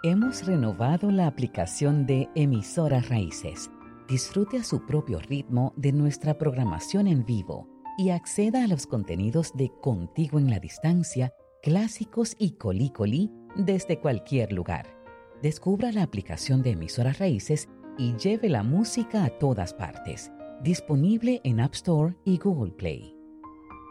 Hemos renovado la aplicación de Emisoras Raíces. Disfrute a su propio ritmo de nuestra programación en vivo y acceda a los contenidos de Contigo en la Distancia, Clásicos y Colí Colí desde cualquier lugar. Descubra la aplicación de Emisoras Raíces y lleve la música a todas partes. Disponible en App Store y Google Play.